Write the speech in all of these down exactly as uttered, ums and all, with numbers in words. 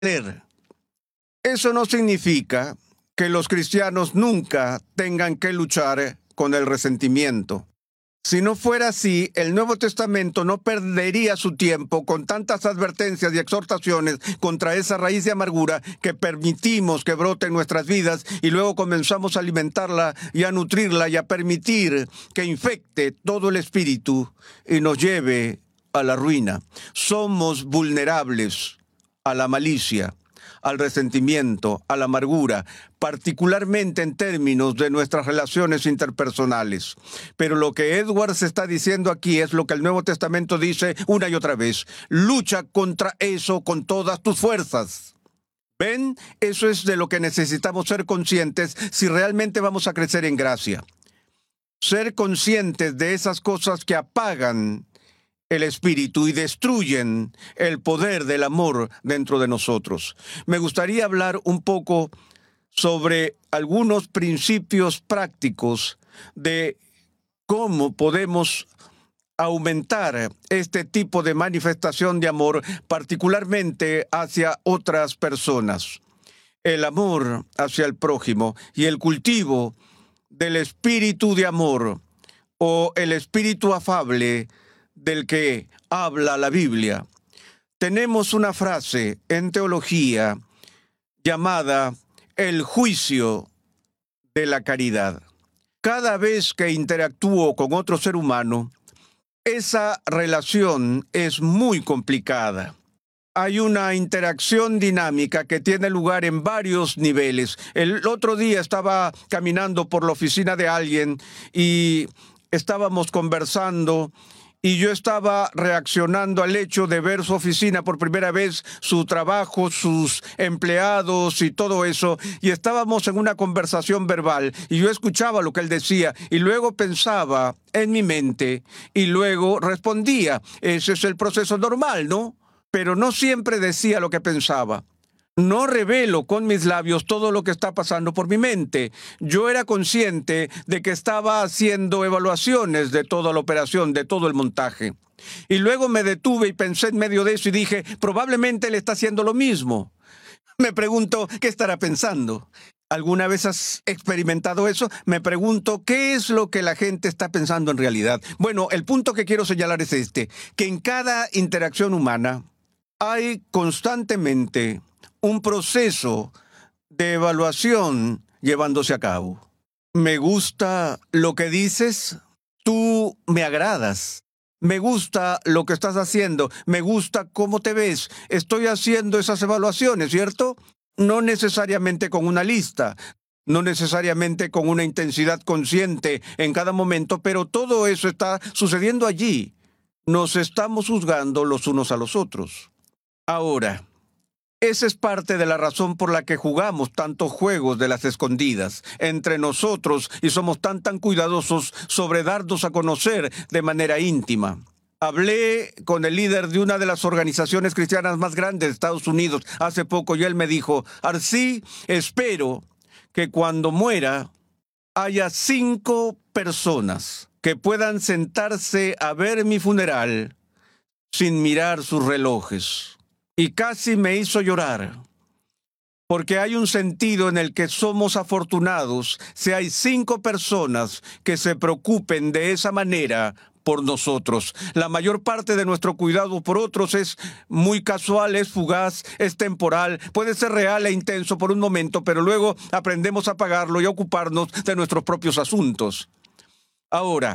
leer. Eso no significa que los cristianos nunca tengan que luchar con el resentimiento. Si no fuera así, el Nuevo Testamento no perdería su tiempo con tantas advertencias y exhortaciones contra esa raíz de amargura que permitimos que brote en nuestras vidas y luego comenzamos a alimentarla y a nutrirla y a permitir que infecte todo el espíritu y nos lleve a la ruina. Somos vulnerables a la malicia, al resentimiento, a la amargura, particularmente en términos de nuestras relaciones interpersonales. Pero lo que Edwards está diciendo aquí es lo que el Nuevo Testamento dice una y otra vez. Lucha contra eso con todas tus fuerzas. ¿Ven? Eso es de lo que necesitamos ser conscientes si realmente vamos a crecer en gracia. Ser conscientes de esas cosas que apagan el espíritu y destruyen el poder del amor dentro de nosotros. Me gustaría hablar un poco sobre algunos principios prácticos de cómo podemos aumentar este tipo de manifestación de amor, particularmente hacia otras personas. El amor hacia el prójimo y el cultivo del espíritu de amor o el espíritu afable del que habla la Biblia. Tenemos una frase en teología llamada el juicio de la caridad. Cada vez que interactúo con otro ser humano, esa relación es muy complicada. Hay una interacción dinámica que tiene lugar en varios niveles. El otro día estaba caminando por la oficina de alguien y estábamos conversando y yo estaba reaccionando al hecho de ver su oficina por primera vez, su trabajo, sus empleados y todo eso. Y estábamos en una conversación verbal y yo escuchaba lo que él decía y luego pensaba en mi mente y luego respondía. Ese es el proceso normal, ¿no? Pero no siempre decía lo que pensaba. No revelo con mis labios todo lo que está pasando por mi mente. Yo era consciente de que estaba haciendo evaluaciones de toda la operación, de todo el montaje. Y luego me detuve y pensé en medio de eso y dije, probablemente él está haciendo lo mismo. Me pregunto, ¿qué estará pensando? ¿Alguna vez has experimentado eso? Me pregunto, ¿qué es lo que la gente está pensando en realidad? Bueno, el punto que quiero señalar es este, que en cada interacción humana hay constantemente un proceso de evaluación llevándose a cabo. Me gusta lo que dices, tú me agradas. Me gusta lo que estás haciendo, me gusta cómo te ves. Estoy haciendo esas evaluaciones, ¿cierto? No necesariamente con una lista, no necesariamente con una intensidad consciente en cada momento, pero todo eso está sucediendo allí. Nos estamos juzgando los unos a los otros. Ahora, esa es parte de la razón por la que jugamos tantos juegos de las escondidas entre nosotros y somos tan tan cuidadosos sobre darnos a conocer de manera íntima. Hablé con el líder de una de las organizaciones cristianas más grandes de Estados Unidos hace poco y él me dijo, Arcí, espero que cuando muera haya cinco personas que puedan sentarse a ver mi funeral sin mirar sus relojes. Y casi me hizo llorar, porque hay un sentido en el que somos afortunados si hay cinco personas que se preocupen de esa manera por nosotros. La mayor parte de nuestro cuidado por otros es muy casual, es fugaz, es temporal, puede ser real e intenso por un momento, pero luego aprendemos a apagarlo y a ocuparnos de nuestros propios asuntos. Ahora,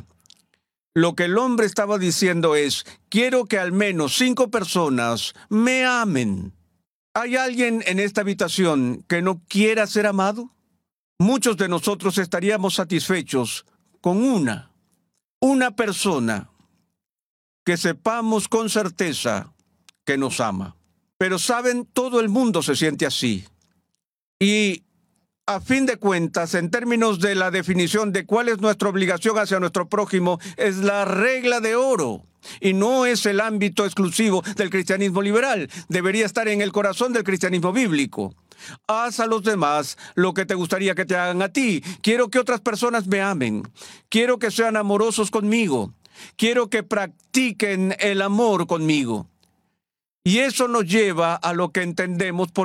lo que el hombre estaba diciendo es, quiero que al menos cinco personas me amen. ¿Hay alguien en esta habitación que no quiera ser amado? Muchos de nosotros estaríamos satisfechos con una, una persona que sepamos con certeza que nos ama. Pero saben, todo el mundo se siente así. Y a fin de cuentas, en términos de la definición de cuál es nuestra obligación hacia nuestro prójimo, es la regla de oro. Y no es el ámbito exclusivo del cristianismo liberal. Debería estar en el corazón del cristianismo bíblico. Haz a los demás lo que te gustaría que te hagan a ti. Quiero que otras personas me amen. Quiero que sean amorosos conmigo. Quiero que practiquen el amor conmigo. Y eso nos lleva a lo que entendemos por